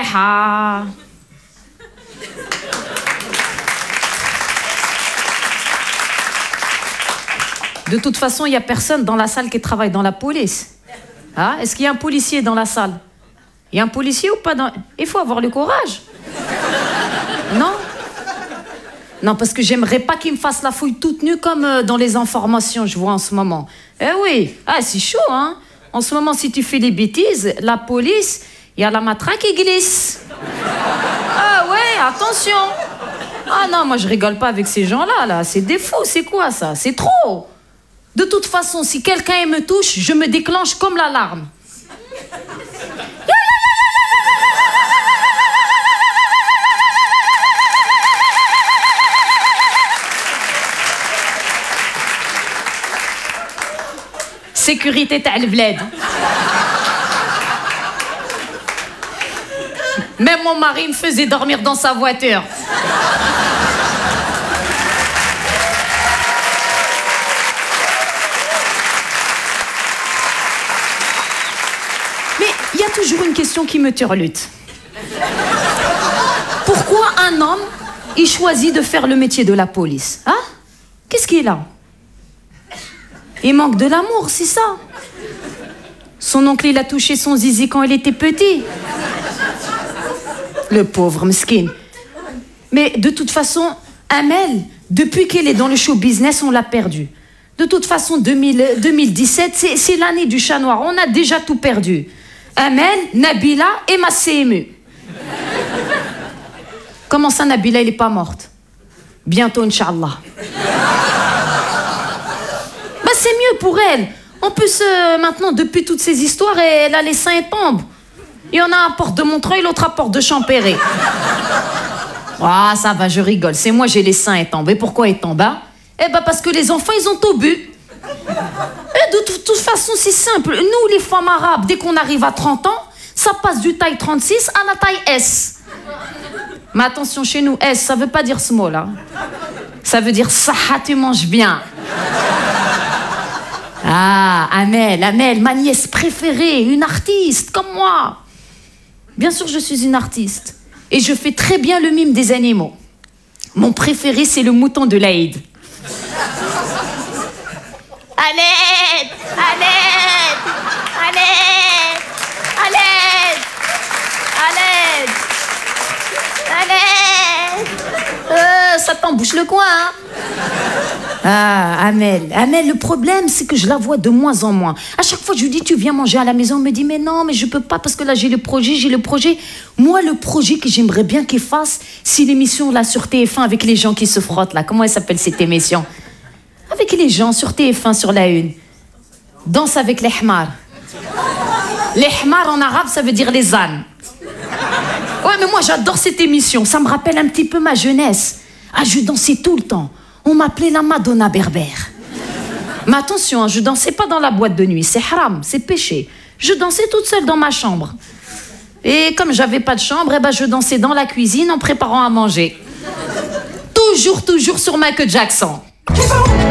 Sabeha. De toute façon, il n'y a personne dans la salle qui travaille dans la police. Ah, est-ce qu'il y a un policier dans la salle? Il y a un policier ou pas dans... Il faut avoir le courage. Non? Non, parce que j'aimerais pas qu'il me fasse la fouille toute nue comme dans les informations, je vois en ce moment. Eh oui, ah, c'est chaud, hein? En ce moment, si tu fais des bêtises, la police, il y a la matraque qui glisse. Ah ouais, attention. Ah non, moi je rigole pas avec ces gens-là, là. C'est des fous, c'est quoi ça? C'est trop. De toute façon, si quelqu'un me touche, je me déclenche comme l'alarme. Sécurité تاع البلاد. Même mon mari me faisait dormir dans sa voiture. Mais il y a toujours une question qui me turlute. Pourquoi un homme, il choisit de faire le métier de la police? Hein? Qu'est-ce qu'il a? Il manque de l'amour, c'est ça. Son oncle, il a touché son zizi quand il était petit. Le pauvre mesquine. Mais de toute façon, Amel, depuis qu'elle est dans le show business, on l'a perdu. De toute façon, 2017, c'est l'année du chat noir. On a déjà tout perdu. Amel, Nabila et ma CMU. Comment ça, Nabila, elle n'est pas morte? Bientôt, Inch'Allah. C'est mieux pour elle. En plus, maintenant, depuis toutes ces histoires, elle a les seins et tombent. Il y en a un à Porte de Montreuil, l'autre à Porte de Champéret. Ah, ça va, je rigole. C'est moi, j'ai les seins et tombent. Et pourquoi ils tombent, hein? Eh ben, parce que les enfants, ils ont tout bu. Et de toute façon, c'est simple. Nous, les femmes arabes, dès qu'on arrive à 30 ans, ça passe du taille 36 à la taille S. Mais attention, chez nous, S, ça veut pas dire small, hein. Ça veut dire saha, tu manges bien. Ah, Amel, ma nièce préférée, une artiste comme moi. Bien sûr, je suis une artiste. Et je fais très bien le mime des animaux. Mon préféré, c'est le mouton de l'Aïd. À l'aide! À l'aide! À l'aide! À l'aide! À l'aide! À l'aide! Ça t'embouche le coin, hein? Ah, Amel, le problème, c'est que je la vois de moins en moins. À chaque fois, je lui dis, tu viens manger à la maison. Elle me dit, mais non, mais je peux pas parce que là, j'ai le projet. Moi, le projet que j'aimerais bien qu'il fasse, c'est l'émission là sur TF1 avec les gens qui se frottent là. Comment elle s'appelle cette émission? Avec les gens sur TF1, sur la une. Danse avec les hmars. Les hmars en arabe, ça veut dire les ânes. Ouais, mais moi, j'adore cette émission. Ça me rappelle un petit peu ma jeunesse. Ah, je dansais tout le temps. On m'appelait la Madonna berbère. Mais attention, je dansais pas dans la boîte de nuit. C'est haram, c'est péché. Je dansais toute seule dans ma chambre. Et comme j'avais pas de chambre, je dansais dans la cuisine en préparant à manger. Toujours sur Michael Jackson.